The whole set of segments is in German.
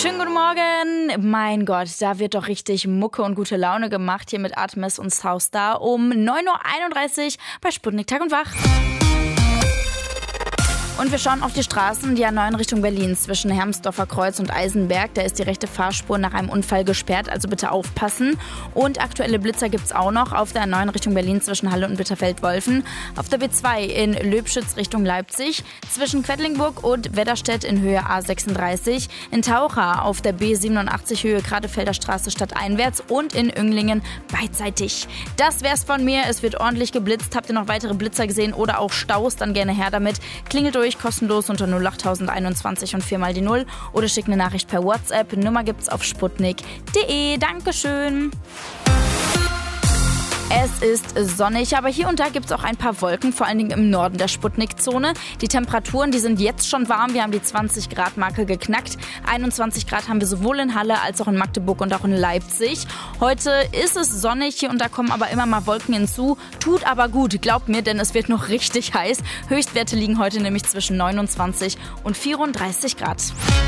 Schönen guten Morgen. Mein Gott, da wird doch richtig Mucke und gute Laune gemacht hier mit Artemis und Soustar um 9.31 Uhr bei Sputnik Tag und Wach. Und wir schauen auf die Straßen, die A9 Richtung Berlin zwischen Hermsdorfer Kreuz und Eisenberg. Da ist die rechte Fahrspur nach einem Unfall gesperrt, also bitte aufpassen. Und aktuelle Blitzer gibt's auch noch auf der A9 Richtung Berlin zwischen Halle und Bitterfeld-Wolfen. Auf der B2 in Löbschütz Richtung Leipzig, zwischen Quedlinburg und Wedderstedt in Höhe A36. In Taucher auf der B87 Höhe Gradefelder Straße stadteinwärts und in Önglingen beidseitig. Das wär's von mir. Es wird ordentlich geblitzt. Habt ihr noch weitere Blitzer gesehen oder auch Staus? Dann gerne her damit. Klingelt durch, kostenlos unter 08021 und 4 mal die 0 oder schickt eine Nachricht per WhatsApp. Nummer gibt's auf sputnik.de. Dankeschön. Es ist sonnig, aber hier und da gibt es auch ein paar Wolken, vor allen Dingen im Norden der Sputnik-Zone. Die Temperaturen, die sind jetzt schon warm. Wir haben die 20-Grad-Marke geknackt. 21 Grad haben wir sowohl in Halle als auch in Magdeburg und auch in Leipzig. Heute ist es sonnig, hier und da kommen aber immer mal Wolken hinzu. Tut aber gut, glaubt mir, denn es wird noch richtig heiß. Höchstwerte liegen heute nämlich zwischen 29 und 34 Grad.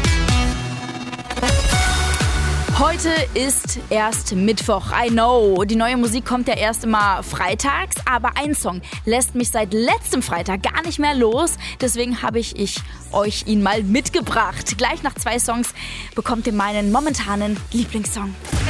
Heute ist erst Mittwoch, I know. Die neue Musik kommt ja erst immer freitags, aber ein Song lässt mich seit letztem Freitag gar nicht mehr los. Deswegen habe ich euch ihn mal mitgebracht. Gleich nach 2 Songs bekommt ihr meinen momentanen Lieblingssong.